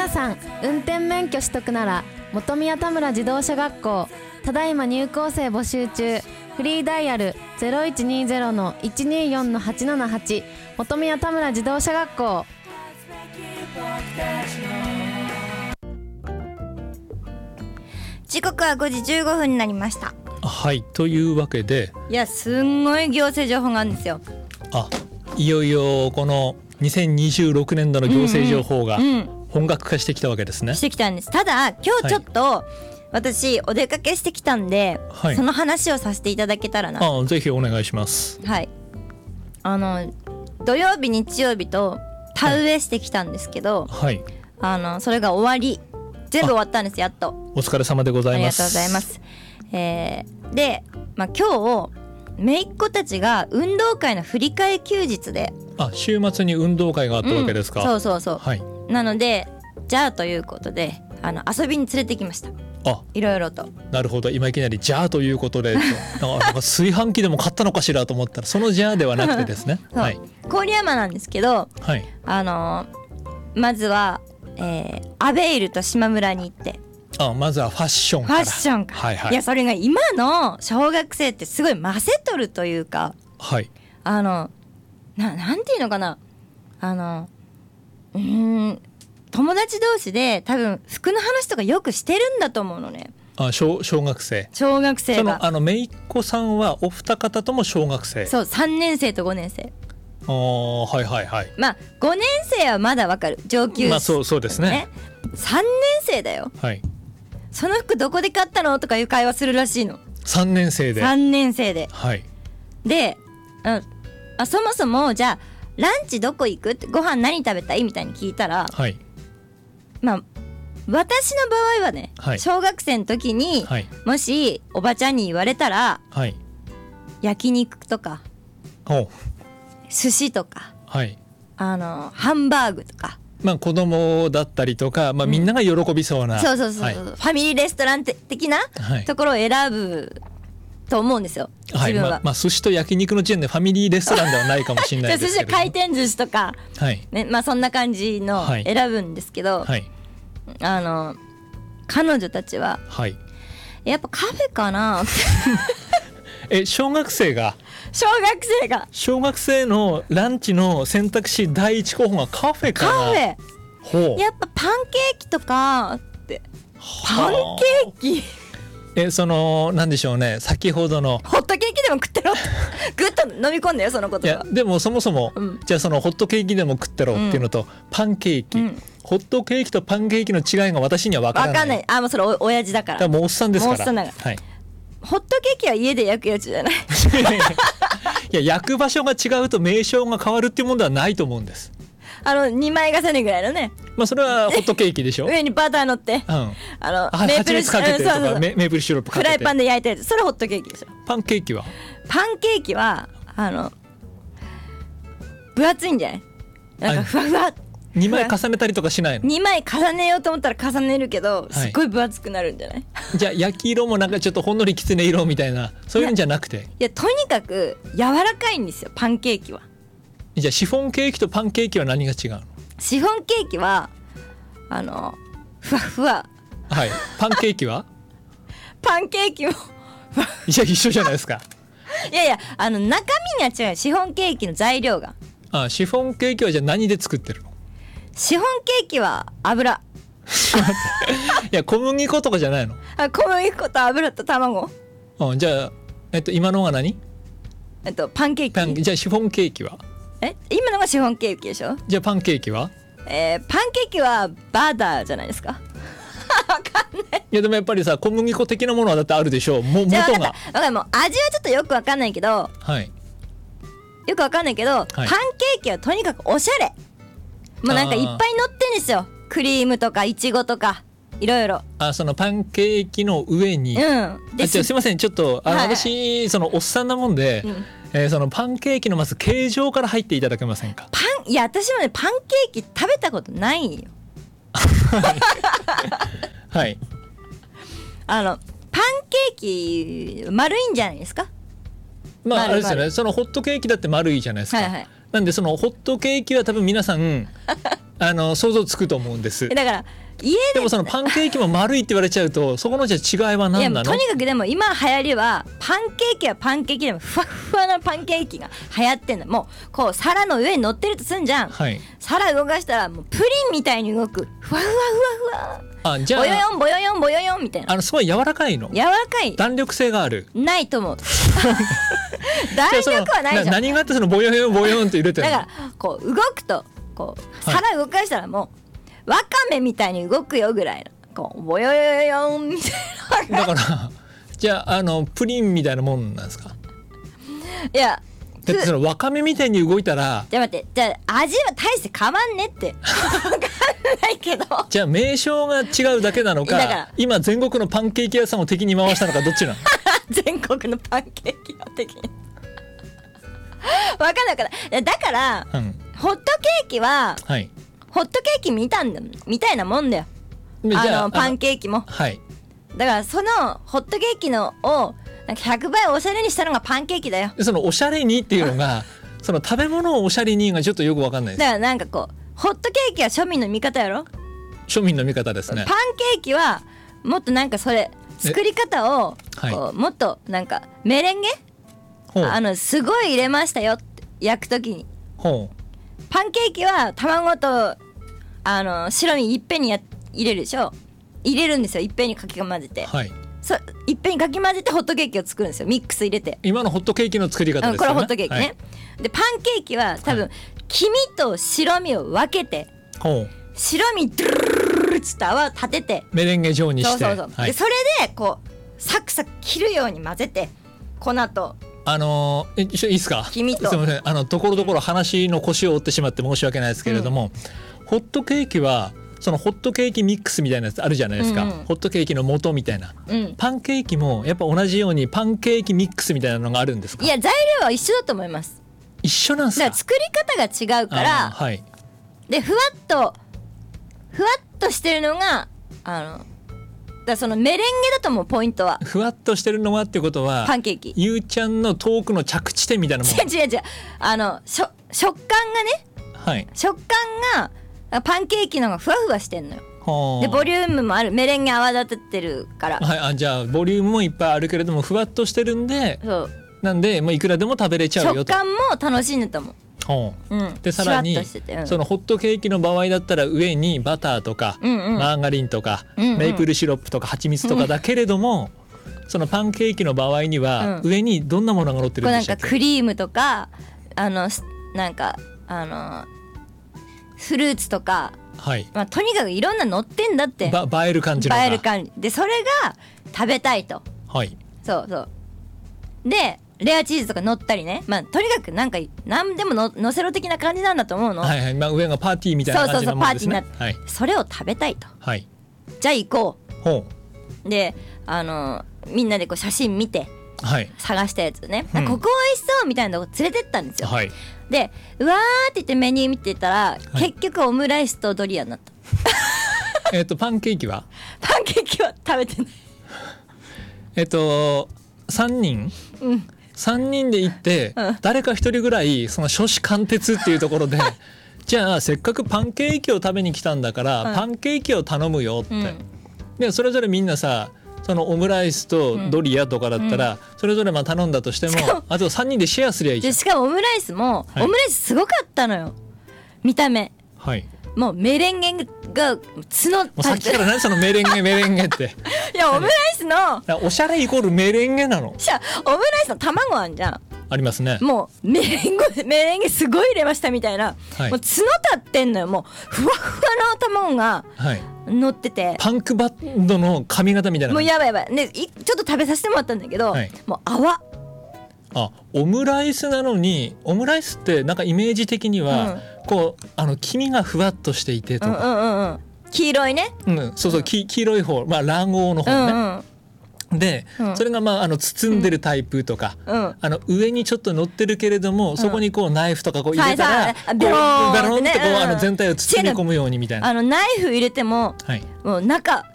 皆さん、運転免許取得なら本宮田村自動車学校。ただいま入校生募集中。フリーダイヤル 0120-124-878 本宮田村自動車学校。 時刻は5時15分になりました。 はい、というわけで、 いや、すんごい行政情報があるんですよ。 いよいよこの2026年度の行政情報が本格化してきたわけですね。 してきたんです。ただ今日ちょっと、私お出かけしてきたんで、その話をさせていただけたらな。 ぜひお願いします。 はい、土曜日日曜日と田植えしてきたんですけど、それが終わり、全部終わったんです。やっと。 お疲れ様でございます。 ありがとうございます。で、今日姪っ子たちが運動会の振り替え休日で、 週末に運動会があったわけですか。 そう、なのでじゃあということで遊びに連れてきました。いろいろと。なるほど。 今いきなりじゃあということでなんか炊飯器でも買ったのかしらと思ったら、そのじゃあではなくてですね郡山なんですけど、まずは、アベイルと島村に行って、 まずはファッションから。 いや、それが今の小学生ってすごいませとるというか、なんていうのかな、友達同士で多分服の話とかよくしてるんだと思うのね。 小学生が。その姪っ子さんはお二方とも小学生。 そう、3年生と5年生。5年生はまだわかる、上級生。 そうですね。 3年生だよ。その服どこで買ったのとかいう会話するらしいの。 3年生で。 で、そもそもじゃあランチどこ行くって、ご飯何食べたいみたいに聞いたら、私の場合はね、小学生の時に、もしおばちゃんに言われたら、焼肉とか寿司とか、ハンバーグとか、 子供だったりとか、みんなが喜びそうな、 ファミリーレストラン的なところを選ぶと思うんですよ、自分は。 寿司と焼肉の時点でファミリーレストランではないかもしれないですけど、 寿司は回転寿司とか、そんな感じの選ぶんですけど、彼女たちは、やっぱカフェかなって小学生のランチの選択肢第一候補がカフェかな。 やっぱパンケーキとかって。パンケーキなんでしょうね、先ほどのホットケーキでも食ってろぐっと飲み込んだよ、そのことは。 でもそもそも、じゃあそのホットケーキでも食ってろっていうのと、パンケーキ、ホットケーキとパンケーキの違いが私には分からない。 もうそれ親父だから。 もうおっさんですから。 ホットケーキは家で焼くやつじゃないいや、焼く場所が違うと名称が変わるっていうものではないと思うんです。 2枚重ねぐらいのね。 それはホットケーキでしょ。 上にバター乗って、メープルかけてとか、メープルシロップかけてフライパンで焼いたやつ、それホットケーキでしょ。 パンケーキは分厚いんじゃない？なんかふわふわ。 2枚重ねたりとかしないの？2 枚重ねようと思ったら重ねるけど、すっごい分厚くなるんじゃない？ じゃあ焼き色もなんかちょっとほんのりきつね色みたいな、そういうんじゃなくて。 いや、とにかく柔らかいんですよ、パンケーキは。 じゃあシフォンケーキとパンケーキは何が違うの？ シフォンケーキはふわふわ。 パンケーキはパンケーキも一緒じゃないですか。 いや中身が違う。シフォンケーキの材料が。 シフォンケーキはじゃあ何で作ってるの？ シフォンケーキは油。 いや、小麦粉とかじゃないの？ 小麦粉と油と卵。 じゃあ今のが何？ パンケーキ。 じゃあシフォンケーキは？ 今のがシフォンケーキでしょ。 じゃあパンケーキは？ パンケーキはバターじゃないですか。わかんない。 いや、でもやっぱりさ、小麦粉的なものはだってあるでしょう。元が。 もう味はちょっとよくわかんないけど、パンケーキはとにかくおしゃれ。もうなんかいっぱい乗ってんですよ。クリームとかいちごとかいろいろ。 そのパンケーキの上に、すいません、ちょっと私そのおっさんなもんで、そのパンケーキのまず形状から入っていただけませんか？ いや、私もね、パンケーキ食べたことないんよ。パンケーキ丸いんじゃないですか？ あれですよね、そのホットケーキだって丸いじゃないですか。なんでそのホットケーキは多分皆さん想像つくと思うんです。 だから家でもそのパンケーキも丸いって言われちゃうとそこのじゃ違いは何なの？ いやとにかくでも今流行りはパンケーキはパンケーキでもふわふわなパンケーキが流行ってんの。もうこう皿の上に乗ってるとすんじゃん、はい、皿動かしたらもうプリンみたいに動くふわふわふわふわ、じゃあボヨヨンボヨヨンボヨヨンみたいな、 すごい柔らかいの？柔らかい。弾力性がある？ ないと思う弾力はないじゃん。 何があってそのボヨヨンボヨヨンって入れてるの？ だからこう動くとこう皿動かしたらもうわかめみたいに動くよぐらいのこうボヨヨヨンみたいな。 だからじゃあプリンみたいなもんなんですか？ いやだってそのわかめみたいに動いたら、 じゃあ待って、じゃあ味は大して変わんねって分かんないけどじゃあ名称が違うだけなのか、今全国のパンケーキ屋さんを敵に回したのかどっちなの？ 全国のパンケーキ屋敵に分かんないから。だから、ホットケーキは、はい、ホットケーキみたいなもんだよ。パンケーキも、はい、だからそのホットケーキのをなんか100倍おしゃれにしたのがパンケーキだよ。 そのおしゃれにっていうのがその食べ物をおしゃれにがちょっとよく分かんないです。 だからなんかこうホットケーキは庶民の味方やろ。 庶民の味方ですね。 パンケーキはもっとなんかそれ作り方をこうもっとなんかメレンゲすごい入れましたよって焼くときに。パンケーキは卵と白身いっぺんに入れるでしょ。入れるんですよ。いっぺんにかき混ぜて、はい、いっぺんにかき混ぜてホットケーキを作るんですよ。ミックス入れて。 今のホットケーキの作り方ですよね。 これホットケーキね、はい、でパンケーキは多分、はい、黄身と白身を分けて、白身ドゥルルルつって泡立ててメレンゲ状にして、 はい、でそれでこうサクサク切るように混ぜて粉といいですか？黄身とすみません、ところどころ話の腰を折ってしまって申し訳ないですけれども、ホットケーキはそのホットケーキミックスみたいなやつあるじゃないですか、ホットケーキの素みたいな、パンケーキもやっぱ同じようにパンケーキミックスみたいなのがあるんですか？ いや材料は一緒だと思います。 一緒なんですか？ だから作り方が違うから、はい、でふわっとしてるのがだそのメレンゲだと思う。ポイントはふわっとしてるのはってことはパンケーキゆうちゃんの遠くの着地点みたいなもん。 違う食感がね、はい、食感がパンケーキの方がふわふわしてんのよ。でボリュームもある。メレンゲ泡立ててるから、 はい、じゃあボリュームもいっぱいあるけれどもふわっとしてるんで、そうなんでもういくらでも食べれちゃうよと。 食感も楽しんでたもん。 でさらにそのホットケーキの場合だったら上にバターとか、マーガリンとか、メープルシロップとか蜂蜜とかだけれども、そのパンケーキの場合には上にどんなものが乗ってるんでしょうか？なんかクリームとかなんかフルーツとか、はい、とにかくいろんな乗ってんだって。 映える感じのが。 映える感じでそれが食べたいと。はい。そうでレアチーズとか乗ったりね、とにかくなんか何でものせろ的な感じなんだと思うの。 はいはい、上がパーティーみたいな感じのものですね。 パーティーになって、それを食べたいと。はい。じゃあ行こう。でみんなでこう写真見て、はい、探したやつね、ここ美味しそうみたいなとこ連れてったんですよ。はい。でうわーって言ってメニュー見てたら、結局オムライスとドリアになった。 パンケーキは食べてない。 3人、3人で行って、誰か1人ぐらいその初志貫徹っていうところでじゃあせっかくパンケーキを食べに来たんだから、パンケーキを頼むよって、でそれぞれみんなさそのオムライスとドリアとかだったら、それぞれ頼んだとしてもあと3人でシェアすりゃいいじゃん。 しかもオムライスも、オムライスすごかったのよ見た目。はい。もうメレンゲが角もうさっきから何そのメレンゲっていやオムライスのおしゃれイコールメレンゲなの。 じゃあオムライスの卵あんじゃん。 ありますね。 もうメレンゲすごい入れましたみたいな、はい、もう角立ってんのよ。もうふわふわの卵が乗ってて、はい、 パンクバンドの髪型みたいな。 もうやばいね、ちょっと食べさせてもらったんだけど、はい、もう泡。 オムライスなのにオムライスってなんかイメージ的には、こう黄身がふわっとしていてとか、 黄色いね、 そう黄色い方、卵黄の方ね、で、それが包んでるタイプとか、上にちょっと乗ってるけれども、そこにこうナイフとかこう入れたらベロンってこう全体を包み込むようにみたいな。 ナイフ入れても、もう中